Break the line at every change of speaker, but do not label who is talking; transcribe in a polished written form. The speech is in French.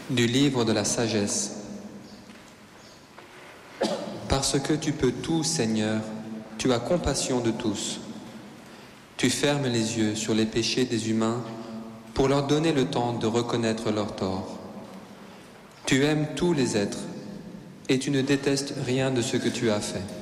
Du livre de la sagesse. Parce que tu peux tout, Seigneur, tu as compassion de tous. Tu fermes les yeux sur les péchés des humains pour leur donner le temps de reconnaître leurs torts. Tu aimes tous les êtres et tu ne détestes rien de ce que tu as fait.